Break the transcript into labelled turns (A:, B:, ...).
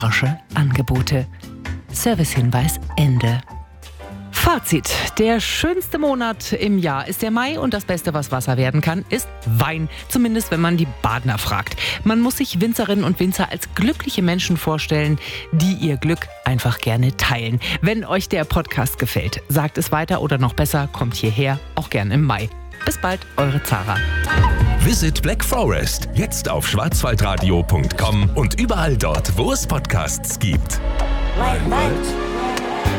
A: Angebote. Servicehinweis Ende. Fazit: Der schönste Monat im Jahr ist der Mai und das Beste, was Wasser werden kann, ist Wein. Zumindest, wenn man die Badner fragt. Man muss sich Winzerinnen und Winzer als glückliche Menschen vorstellen, die ihr Glück einfach gerne teilen. Wenn euch der Podcast gefällt, sagt es weiter oder noch besser, kommt hierher, auch gern im Mai. Bis bald, eure Zara.
B: Visit Black Forest, jetzt auf schwarzwaldradio.com und überall dort, wo es Podcasts gibt.
C: Rheinwald.